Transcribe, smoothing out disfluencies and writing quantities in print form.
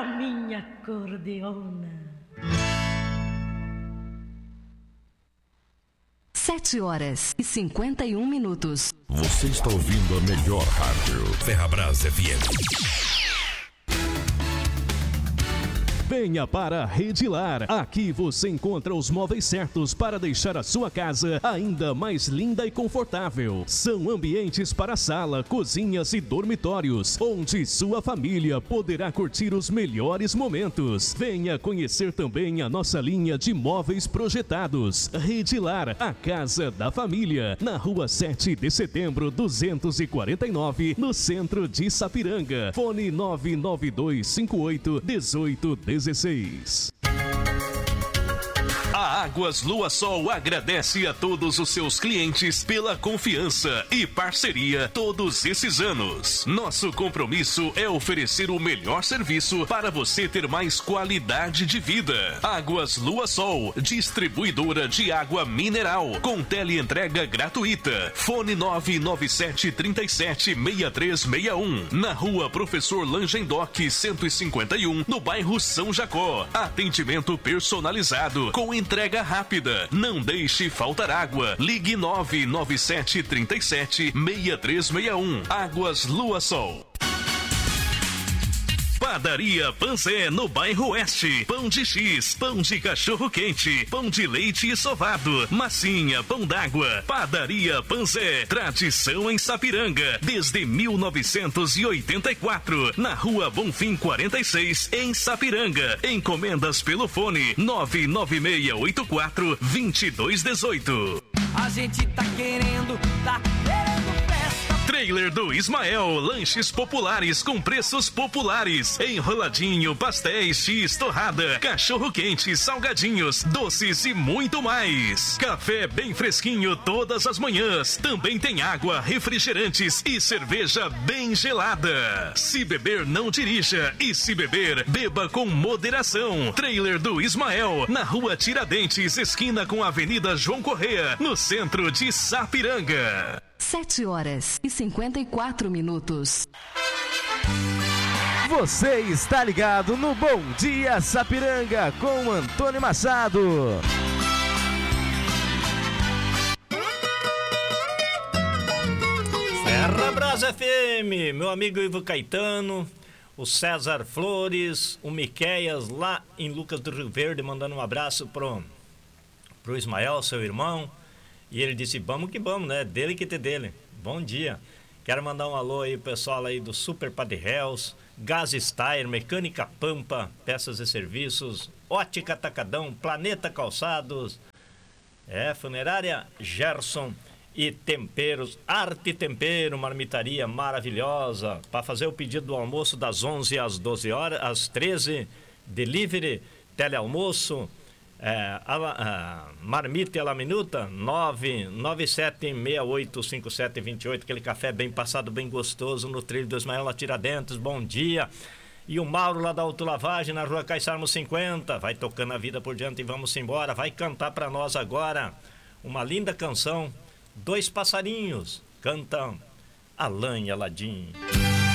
da minha cordeona. 7h51. Você está ouvindo a melhor rádio. Ferrabras FM. Venha para Redilar. Aqui você encontra os móveis certos para deixar a sua casa ainda mais linda e confortável. São ambientes para sala, cozinhas e dormitórios, onde sua família poderá curtir os melhores momentos. Venha conhecer também a nossa linha de móveis projetados. Redilar, a casa da família, na rua 7 de setembro, 249, no centro de Sapiranga. Fone 99258-1816. A Águas Lua Sol agradece a todos os seus clientes pela confiança e parceria todos esses anos. Nosso compromisso é oferecer o melhor serviço para você ter mais qualidade de vida. Águas Lua Sol, distribuidora de água mineral, com teleentrega gratuita. Fone 997376361, na rua Professor Langendoc 151, no bairro São Jacó. Atendimento personalizado, com entrega rápida. Não deixe faltar água. Ligue 997376361. Águas Lua Sol. Padaria Panzé, no bairro Oeste. Pão de X, pão de cachorro quente, pão de leite e sovado, massinha, pão d'água. Padaria Panzé, tradição em Sapiranga, desde 1984. Na rua Bonfim 46, em Sapiranga. Encomendas pelo fone 99684-2218. A gente tá querendo festa. Trailer do Ismael, lanches populares com preços populares, enroladinho, pastéis, X, torrada, cachorro quente, salgadinhos, doces e muito mais. Café bem fresquinho todas as manhãs. Também tem água, refrigerantes e cerveja bem gelada. Se beber, não dirija, e se beber, beba com moderação. Trailer do Ismael, na rua Tiradentes, esquina com a Avenida João Correia, no centro de Sapiranga. 7h54. Você está ligado no Bom Dia Sapiranga com Antônio Machado. Ferrabras FM, meu amigo Ivo Caetano, o César Flores, o Miqueias lá em Lucas do Rio Verde, mandando um abraço pro Ismael, seu irmão. E ele disse, vamos que vamos, né? Dele que ter dele. Bom dia. Quero mandar um alô aí pro pessoal aí do Super Padre Hells, Gas Steyr, Mecânica Pampa, Peças e Serviços, Ótica Atacadão, Planeta Calçados, Funerária Gerson e Temperos, Arte Tempero, marmitaria maravilhosa, para fazer o pedido do almoço das 11 às 12 horas, às 13, delivery, telealmoço, marmita e a la minuta 997685728, aquele café bem passado, bem gostoso no trilho do Ismael lá Tiradentes. Bom dia. E o Mauro lá da Autolavagem na rua Caissarmo 50, vai tocando a vida por diante e vamos embora. Vai cantar pra nós agora uma linda canção, Dois Passarinhos, cantam Alain e Aladim.